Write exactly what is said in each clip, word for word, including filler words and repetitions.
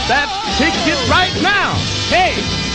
that ticket right now. Hey!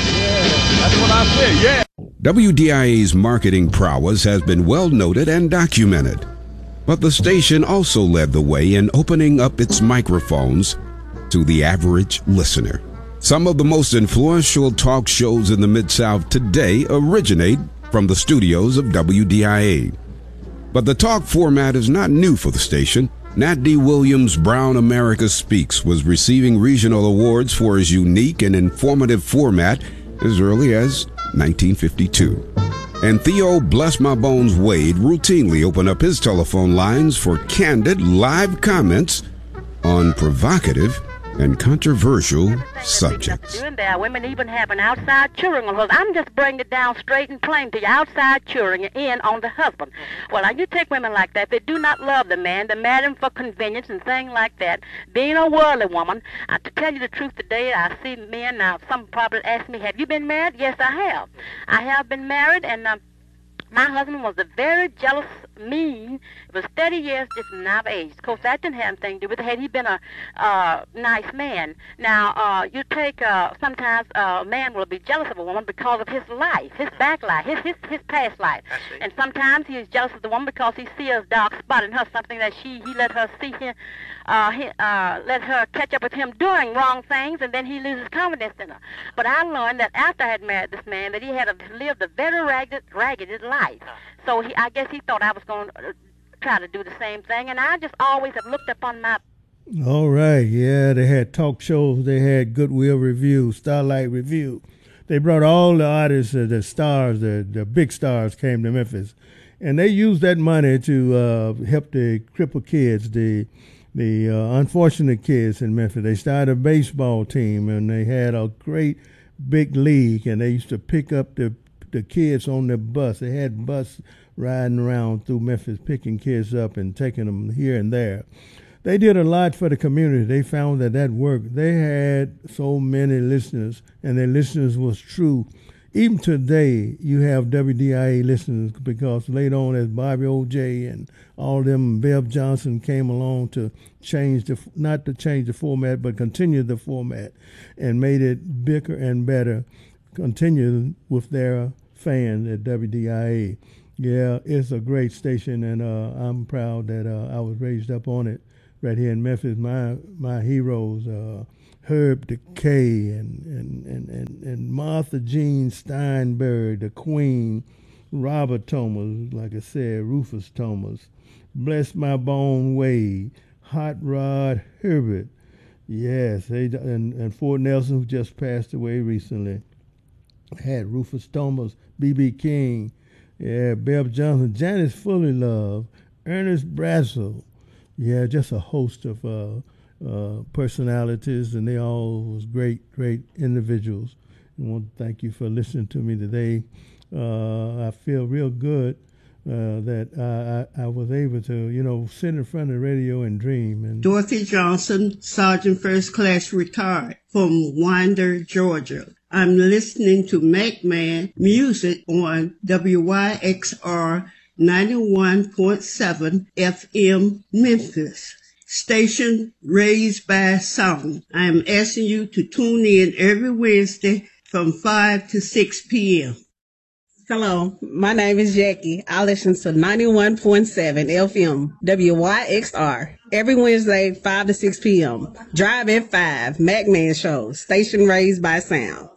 Yeah, that's what I say, yeah. W D I A's marketing prowess has been well noted and documented. But the station also led the way in opening up its microphones to the average listener. Some of the most influential talk shows in the Mid-South today originate from the studios of W D I A. But the talk format is not new for the station. Nat D. Williams' Brown America Speaks was receiving regional awards for his unique and informative format as early as nineteen fifty-two. And Theo Bless My Bones Wade routinely opened up his telephone lines for candid live comments on provocative and controversial subjects. Doing there, women even have an outside chewing on husband. I'm just bringing it down straight and plain to you. Outside chewing in on the husband. Well, now you take women like that. They do not love the man. They marry him for convenience and things like that. Being a worldly woman, uh, to tell you the truth today, I see men now. Some probably ask me, "Have you been married?" Yes, I have. I have been married, and um, my husband was a very jealous, mean. It was thirty years different than our age. Of course, that didn't have anything to do with it. Had he been a uh, nice man. Now, uh, you take, uh, sometimes uh, a man will be jealous of a woman because of his life, his back life, his his, his past life. And sometimes he is jealous of the woman because he sees a dark spot in her, something that she he let her see him, uh, he, uh, let her catch up with him doing wrong things, and then he loses confidence in her. But I learned that after I had married this man, that he had a, lived a very ragged, ragged life. So he, I guess he thought I was going to try to do the same thing, and I just always have looked upon my... All right, yeah, they had talk shows, they had Goodwill Review, Starlight Review. They brought all the artists, uh, the stars, the, the big stars came to Memphis, and they used that money to uh, help the crippled kids, the the uh, unfortunate kids in Memphis. They started a baseball team, and they had a great big league, and they used to pick up the the kids on the bus. They had bus riding around through Memphis, picking kids up and taking them here and there. They did a lot for the community. They found that that worked. They had so many listeners, and their listeners was true. Even today, you have W D I A listeners because later on as Bobby O J and all of them, Bev Johnson came along to change the, not to change the format, but continue the format and made it bigger and better, continue with their fans at W D I A. Yeah, it's a great station, and uh, I'm proud that uh, I was raised up on it right here in Memphis. My my heroes, uh, Herb Decay and, and, and, and, and Martha Jean Steinberg, the Queen, Robert Thomas, like I said, Rufus Thomas, Bless My Bone Wade, Hot Rod Herbert, yes, they, and, and Fort Nelson, who just passed away recently. Had Rufus Thomas, B B King, yeah, Bev Johnson, Janice Fully Love, Ernest Brassel, yeah, just a host of uh, uh, personalities, and they all was great, great individuals. I want to thank you for listening to me today. Uh, I feel real good uh, that I, I, I was able to, you know, sit in front of the radio and dream. And Dorothy Johnson, Sergeant First Class retired from Winder, Georgia. I'm listening to McMahon Music on W Y X R ninety-one point seven F M Memphis. Station raised by sound. I am asking you to tune in every Wednesday from five to six p.m. Hello, my name is Jackie. I listen to ninety-one point seven F M W Y X R every Wednesday, five to six p.m. Drive at five, McMahon Show, station raised by sound.